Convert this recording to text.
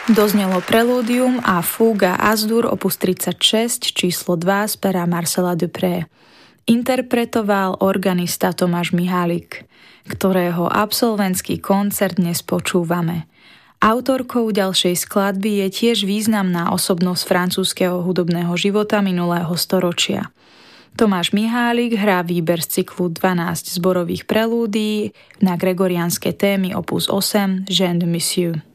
Doznelo Prelúdium a Fúga Azdur opus 36 číslo 2 z pera Marcela Dupré. Interpretoval organista Tomáš Mihálik, ktorého absolventský koncert dnes počúvame. Autorkou ďalšej skladby je tiež významná osobnosť francúzskeho hudobného života minulého storočia. Tomáš Mihálik hrá výber z cyklu 12 zborových prelúdií na gregoriánske témy opus 8 Jean de Monsieur.